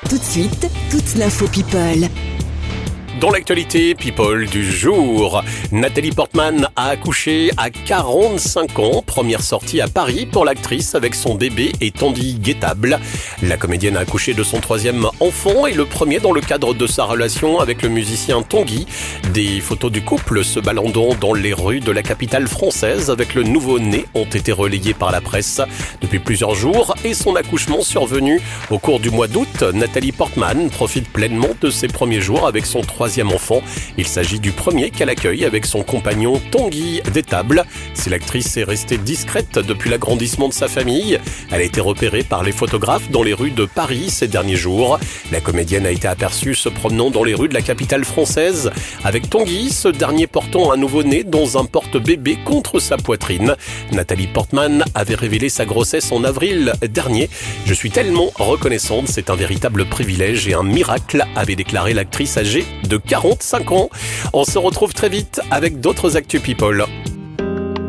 Tout de suite, toute l'info People. Dans l'actualité People du jour, Nathalie Portman a accouché à 45 ans. Première sortie à Paris pour l'actrice avec son bébé et Tanguy Guettable. La comédienne a accouché de son troisième enfant et le premier dans le cadre de sa relation avec le musicien Tanguy. Des photos du couple se baladant dans les rues de la capitale française avec le nouveau-né ont été relayées par la presse depuis plusieurs jours et son accouchement survenu au cours du mois d'août. Nathalie Portman profite pleinement de ses premiers jours avec son troisième enfant. Il s'agit du premier qu'elle accueille avec son compagnon Tanguy Guettable. Si l'actrice est restée discrète depuis l'agrandissement de sa famille, elle a été repérée par les photographes dans les rues de Paris ces derniers jours. La comédienne a été aperçue se promenant dans les rues de la capitale française avec Tanguy, ce dernier portant un nouveau-né dans un porte-bébé contre sa poitrine. Nathalie Portman avait révélé sa grossesse en avril dernier. « Je suis tellement reconnaissante, c'est un véritable privilège et un miracle », avait déclaré l'actrice âgée de 45 ans. On se retrouve très vite avec d'autres Actu People.